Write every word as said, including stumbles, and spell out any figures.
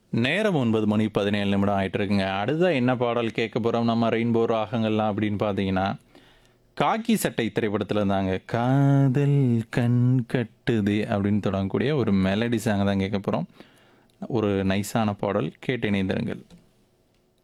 நேரம் ஒன்பது மணி பதினேழு நிமிடம் ஆயிட்டு இருக்குங்க. அடுத்ததா என்ன பாடல் கேட்க போறோம் நம்ம ரெயின்போ ராகங்கள்லாம் அப்படின்னு பார்த்தீங்கன்னா, காக்கி சட்டை திரைப்படத்துல இருந்தாங்க. காதல் கண் கட்டுதே அப்படின்னு தொடங்கக்கூடிய ஒரு மெலடி சாங் தான் கேட்க போறோம். ஒரு நைஸான பாடல் கேட்டு இணைந்திருங்கள்.